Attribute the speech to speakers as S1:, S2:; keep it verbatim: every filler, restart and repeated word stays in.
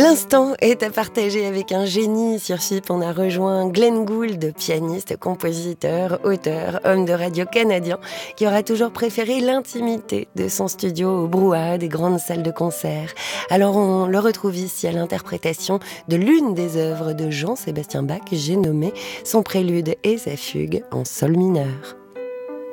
S1: L'instant est à partager avec un génie. Sur F I P, on a rejoint Glenn Gould, pianiste, compositeur, auteur, homme de radio canadien, qui aura toujours préféré l'intimité de son studio au brouhaha des grandes salles de concert. Alors on le retrouve ici à l'interprétation de l'une des œuvres de Jean-Sébastien Bach, j'ai nommé son prélude et sa fugue en sol mineur.